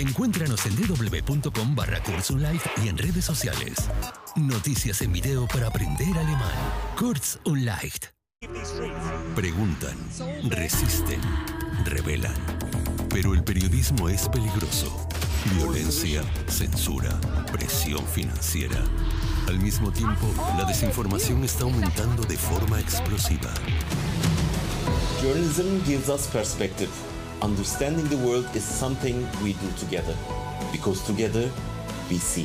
Encuéntranos en www.com/Kurzunleicht y en redes sociales. Noticias en video para aprender alemán. Kurzunleicht. Preguntan, resisten, revelan. Pero el periodismo es peligroso. Violencia, censura, presión financiera. Al mismo tiempo, la desinformación está aumentando de forma explosiva. Journalism gives us perspective. Understanding the world is something we do together. Because together, we see.